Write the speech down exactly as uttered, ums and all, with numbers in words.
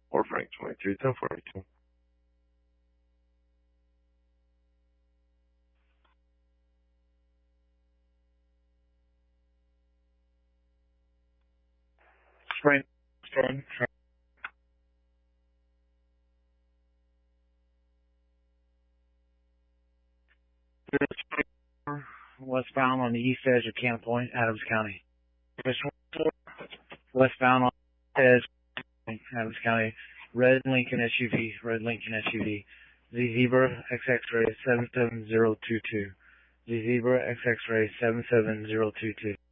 or Frank twenty-three ten forty-two. Frank, Frank, westbound on the east edge of Cannon Point, Adams County. Westbound on the edge of Adams County. Red Lincoln S U V, Red Lincoln S U V. Z Zebra X X-ray seven seven zero two two. Z Zebra X X-ray seven seven zero two two.